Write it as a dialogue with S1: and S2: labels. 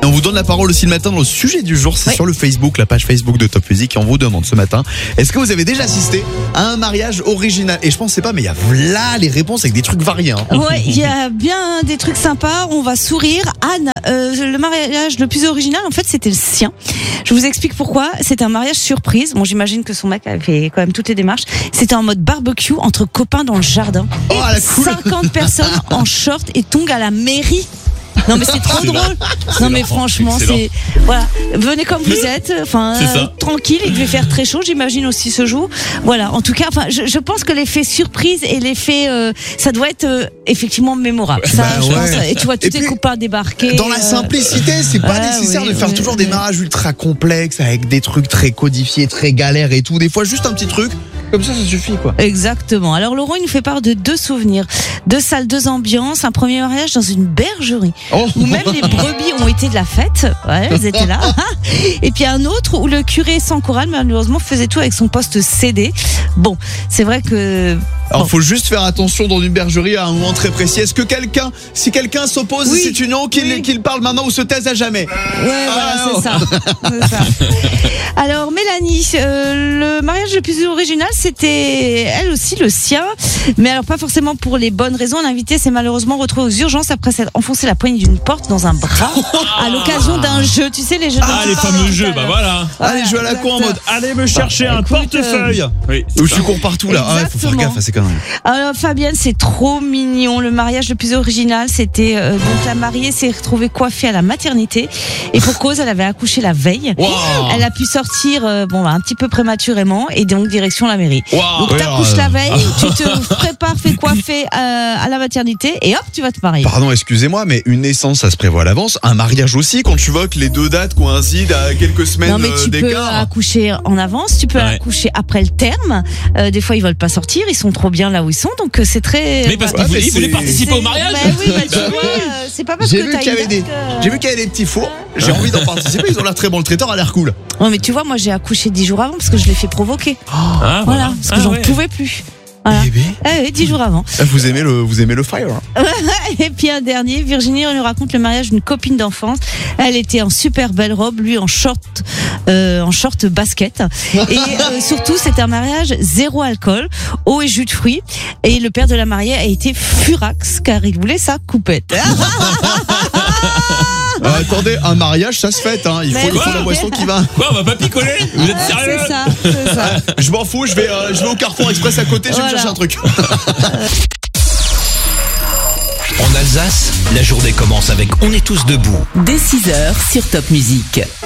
S1: Et on vous donne la parole aussi le matin dans le sujet du jour. C'est sur le Facebook, la page Facebook de Top Music. Et on vous demande ce matin, est-ce que vous avez déjà assisté à un mariage original? Et je pensais pas, mais il y a là les réponses avec des trucs variés. Hein.
S2: Ouais, il y a bien des trucs sympas. On va sourire. Anne, le mariage le plus original, en fait, c'était le sien. Je vous explique pourquoi. C'était un mariage surprise. Bon, j'imagine que son mec avait fait quand même toutes les démarches. C'était en mode barbecue entre copains dans le jardin.
S1: Oh, la cool.
S2: 50 personnes en short et tongs à la mairie. Non mais c'est trop drôle. Non mais franchement, c'est voilà, venez comme vous êtes, enfin tranquille, il devait faire très chaud, j'imagine aussi ce jour. Voilà, en tout cas, enfin je pense que l'effet surprise et l'effet ça doit être effectivement mémorable. Ça, je pense, et tu vois tous tes copains débarquer.
S1: Dans la simplicité, c'est pas nécessaire de faire toujours des mariages ultra complexes avec des trucs très codifiés, très galères et tout. Des fois juste un petit truc. Comme ça suffit, quoi.
S2: Exactement. Alors, Laurent, il nous fait part de 2 souvenirs. 2 salles, 2 ambiances. Un premier mariage dans une bergerie. Où même les brebis ont été de la fête. Ouais, elles étaient là. Et puis un autre où le curé sans chorale, malheureusement, faisait tout avec son poste CD. Bon, c'est vrai que...
S1: Alors, faut juste faire attention dans une bergerie à un moment très précis. Est-ce que si quelqu'un s'oppose à cette union, qu'il parle maintenant ou se taise à jamais?
S2: Ouais, voilà, c'est ça. Alors, Mélanie, le mariage le plus original, c'était elle aussi le sien. Mais alors, pas forcément pour les bonnes raisons. L'invité s'est malheureusement retrouvé aux urgences après s'être enfoncé la poignée d'une porte dans un bras à l'occasion d'un jeu. Tu sais, les jeux
S3: les fameux jeux, bah voilà.
S1: Allez, jeux à la con en mode, allez me chercher un portefeuille. Où je cours partout là. Faut faire gaffe à ces conneries.
S2: Alors Fabienne, c'est trop mignon. Le mariage le plus original, c'était donc la mariée s'est retrouvée coiffée à la maternité et pour cause, elle avait accouché la veille.
S1: Wow.
S2: Elle a pu sortir un petit peu prématurément et donc direction la mairie.
S1: Wow.
S2: Donc t'accouches la veille, tu te prépares, fais coiffer à la maternité et hop, tu vas te marier.
S1: Pardon, excusez-moi, mais une naissance, ça se prévoit à l'avance. Un mariage aussi, quand tu vois que les 2 dates coïncident à quelques semaines d'écart.
S2: Non mais tu peux accoucher en avance, tu peux accoucher après le terme. Des fois, ils veulent pas sortir, ils sont trop bien là où ils sont, donc c'est très...
S3: Mais parce qu'ils voulaient participer au mariage.
S2: Oui, tu vois, c'est pas parce que t'as
S1: J'ai vu qu'il y avait des petits fours, j'ai envie d'en participer, ils ont l'air très bons, le traiteur a l'air cool.
S2: Non mais tu vois, moi j'ai accouché 10 jours avant parce que je l'ai fait provoquer. Voilà, parce que j'en pouvais plus. Voilà. 10 jours avant.
S1: Vous aimez le fire, hein.
S2: Et puis un dernier, Virginie nous raconte le mariage d'une copine d'enfance. Elle était en super belle robe, lui en short basket. Et surtout, c'était un mariage 0 alcool, eau et jus de fruits. Et le père de la mariée a été furax car il voulait sa coupette.
S1: Attendez, un mariage, ça se fête, hein. Il faut la boisson qui va.
S3: Quoi, on va pas picoler? Vous êtes sérieux?
S2: C'est ça.
S1: Je m'en fous, je vais au Carrefour Express à côté, je vais me chercher un truc.
S4: En Alsace, la journée commence avec On est tous debout.
S5: Dès 6h sur Top Music.